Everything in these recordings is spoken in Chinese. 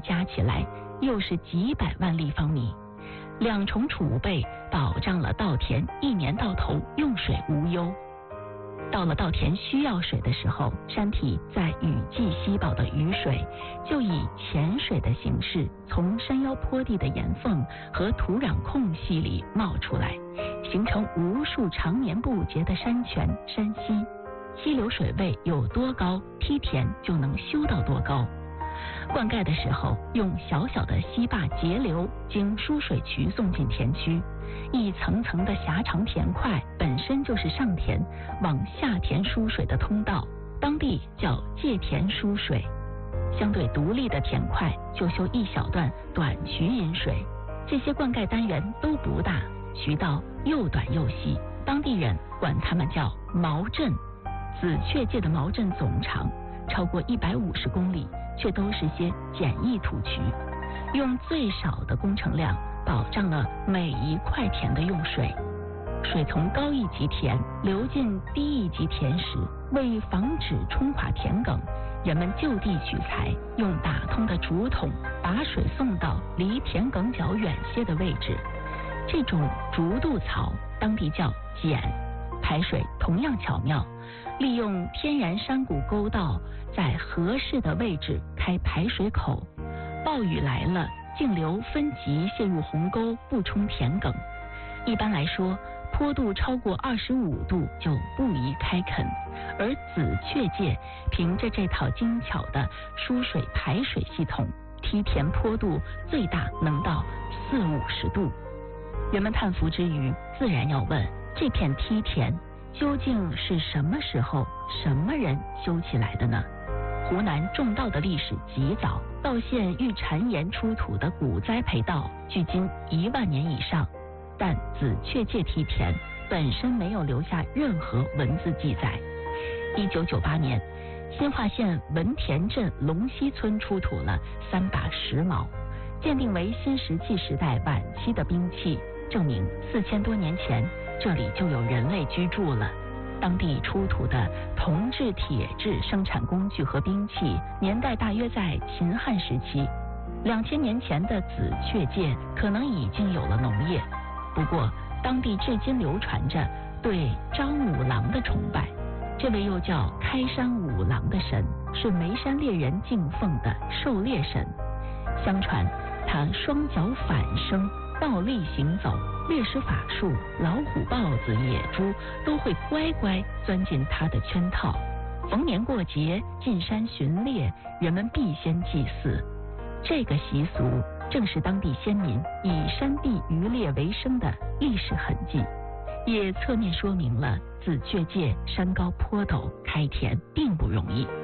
加起来又是几百万立方米，两重储备保障了稻田1年到头用水无忧。到了稻田需要水的时候，山体在雨季吸饱的雨水就以潜水的形式从山腰坡地的岩缝和土壤空隙里冒出来，形成无数长年不竭的山泉山溪。溪流水位有多高，梯田就能修到多高。灌溉的时候，用小小的溪坝截流，经输水渠送进田区。一层层的狭长田块本身就是上田往下田输水的通道，当地叫界田输水。相对独立的田块就修一小段短渠引水。这些灌溉单元都不大，渠道又短又细，当地人管它们叫毛镇。紫雀界的毛镇总长超过150公里，却都是些简易土渠，用最少的工程量保障了每一块田的用水。水从高一级田流进低一级田时，为防止冲垮田埂，人们就地取材，用打通的竹筒把水送到离田埂较远些的位置。这种竹渡槽当地叫碱，排水同样巧妙，利用天然山谷沟道在合适的位置开排水口，暴雨来了，径流分级泄入鸿沟，不冲田埂。一般来说，坡度超过25度就不宜开垦，而紫雀界凭着这套精巧的输水排水系统，梯田坡度最大能到40-50度。人们叹服之余，自然要问，这片梯田究竟是什么时候、什么人修起来的呢？湖南种稻的历史极早，稻县遇谗岩出土的古栽培稻距今1万年以上，但紫雀界梯田本身没有留下任何文字记载。1998年，新化县文田镇龙溪村出土了3把石矛，鉴定为新石器时代晚期的兵器，证明4000多年前这里就有人类居住了。当地出土的铜制、铁制生产工具和兵器年代大约在秦汉时期。2000年前的紫雀界可能已经有了农业，不过当地至今流传着对张五郎的崇拜。这位又叫开山五郎的神，是眉山猎人敬奉的狩猎神。相传他双脚反生，倒立行走，猎食法术，老虎、豹子、野猪都会乖乖钻进他的圈套。逢年过节进山巡猎，人们必先祭祀。这个习俗正是当地先民以山地渔猎为生的历史痕迹，也侧面说明了紫雀界山高坡陡，开田并不容易。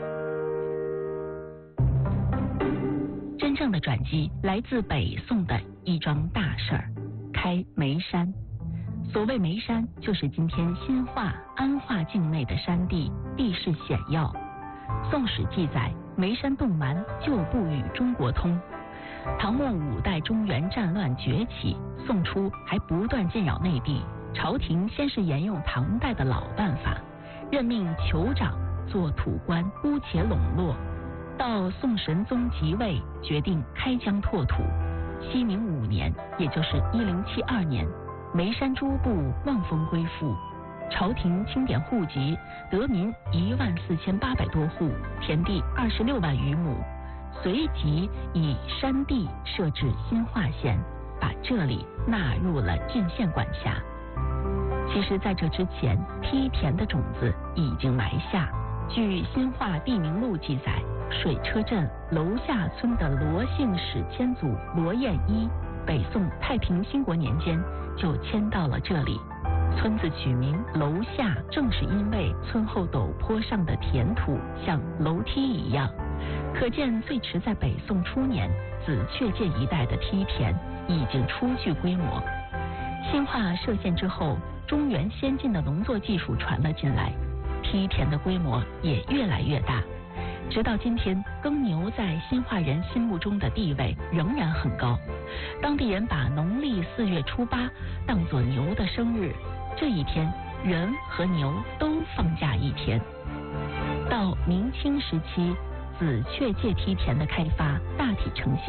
真正的转机来自北宋的一桩大事儿，开煤山。所谓煤山，就是今天新化、安化境内的山地，地势险要。宋史记载，煤山洞蛮旧不与中国通。唐末5代中原战乱崛起，宋初还不断进扰内地，朝廷先是沿用唐代的老办法，任命酋长做土官，姑且笼络。到宋神宗即位，决定开疆拓土。熙宁5年，也就是1072年，煤山诸部望风归附，朝廷清点户籍，得民14800多户，田地26万余亩，随即以山地设置新化县，把这里纳入了郡县管辖。其实在这之前，梯田的种子已经埋下。据新化地名录记载，水车镇楼下村的罗姓史迁祖罗彦一，北宋太平兴国年间就迁到了这里。村子取名楼下，正是因为村后陡坡上的田土像楼梯一样。可见最迟在北宋初年，紫雀界一带的梯田已经初具规模。新化设县之后，中原先进的农作技术传了进来，梯田的规模也越来越大。直到今天，耕牛在新化人心目中的地位仍然很高。当地人把农历4月初8当作牛的生日，这一天人和牛都放假1天。到明清时期，紫雀界梯田的开发大体成型。